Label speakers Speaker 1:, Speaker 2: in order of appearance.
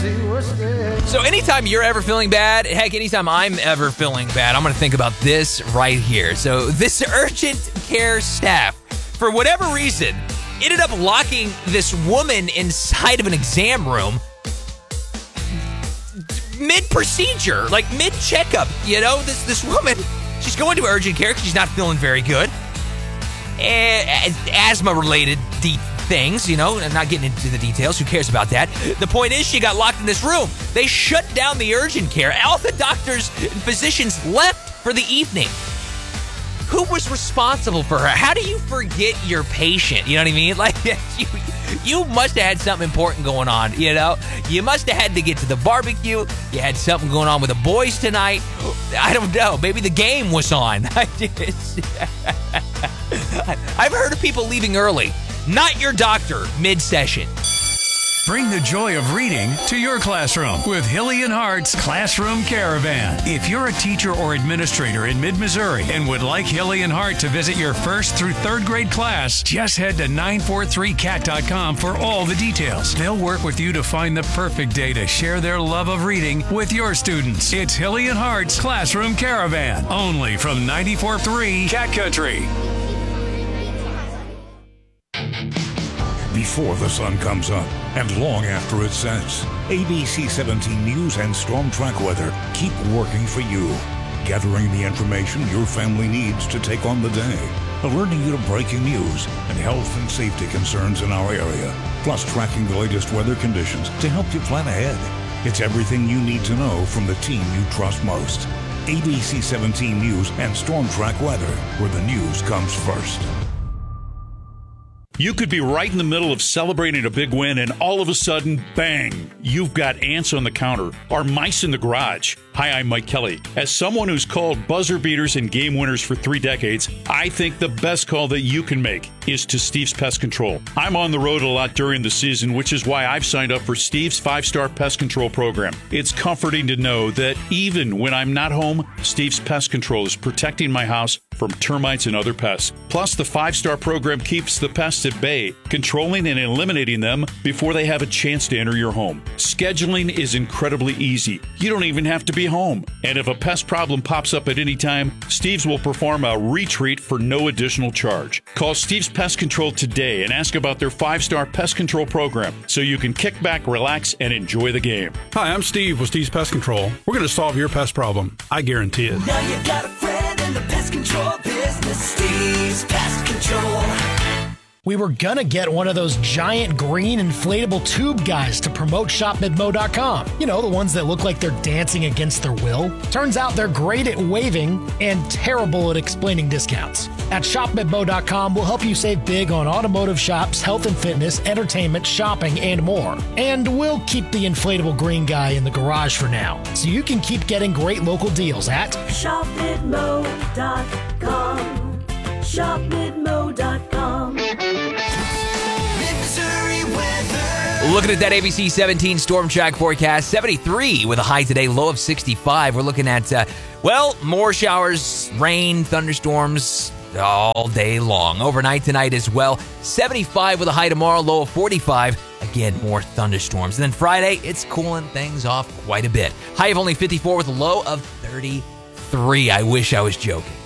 Speaker 1: So anytime you're ever feeling bad, heck, anytime I'm ever feeling bad, I'm going to think about this right here. So this urgent care staff, for whatever reason, ended up locking this woman inside of an exam room mid-procedure, like mid-checkup. You know, this woman, she's going to urgent care because she's not feeling very good. Asthma-related things, you know, I'm not getting into the details. Who cares about that? The point is she got locked in this room. They shut down the urgent care. All the doctors and physicians left for the evening. Who was responsible for her? How do you forget your patient? You know what I mean? Like, you must have had something important going on, you know? You must have had to get to the barbecue. You had something going on with the boys tonight. I don't know. Maybe the game was on. I've heard of people leaving early. Not your doctor, mid-session.
Speaker 2: Bring the joy of reading to your classroom with Hilly and Hart's Classroom Caravan. If you're a teacher or administrator in mid-Missouri and would like Hilly and Hart to visit your 1st through 3rd grade class, just head to 943cat.com for all the details. They'll work with you to find the perfect day to share their love of reading with your students. It's Hilly and Hart's Classroom Caravan, only from 94.3 Cat Country.
Speaker 3: Before the sun comes up and long after it sets, ABC 17 News and Storm Track Weather keep working for you, gathering the information your family needs to take on the day, alerting you to breaking news and health and safety concerns in our area, plus tracking the latest weather conditions to help you plan ahead. It's everything you need to know from the team you trust most. ABC 17 News and Storm Track Weather, where the news comes first.
Speaker 4: You could be right in the middle of celebrating a big win and all of a sudden, bang, you've got ants on the counter or mice in the garage. Hi, I'm Mike Kelly. As someone who's called buzzer beaters and game winners for 3 decades, I think the best call that you can make is to Steve's Pest Control. I'm on the road a lot during the season, which is why I've signed up for Steve's 5-star Pest Control program. It's comforting to know that even when I'm not home, Steve's Pest Control is protecting my house from termites and other pests. Plus, the 5-star program keeps the pests at bay, controlling and eliminating them before they have a chance to enter your home. Scheduling is incredibly easy. You don't even have to be home. And if a pest problem pops up at any time, Steve's will perform a retreat for no additional charge. Call Steve's Pest Control today and ask about their 5-star pest control program so you can kick back, relax, and enjoy the game.
Speaker 5: Hi, I'm Steve with Steve's Pest Control. We're going to solve your pest problem. I guarantee it.
Speaker 6: Now you got a friend in the pest control business. Steve's Pest Control.
Speaker 7: We were gonna get one of those giant green inflatable tube guys to promote ShopMidMo.com. You know, the ones that look like they're dancing against their will. Turns out they're great at waving and terrible at explaining discounts. At ShopMidMo.com, we'll help you save big on automotive shops, health and fitness, entertainment, shopping, and more. And we'll keep the inflatable green guy in the garage for now, so you can keep getting great local deals at
Speaker 6: ShopMidMo.com. ShopMidMo.com. Missouri weather.
Speaker 1: Looking at that ABC 17 Storm Track forecast, 73 with a high today, low of 65. We're looking at, more showers, rain, thunderstorms all day long. Overnight tonight as well, 75 with a high tomorrow, low of 45. Again, more thunderstorms. And then Friday, it's cooling things off quite a bit. High of only 54 with a low of 33. I wish I was joking.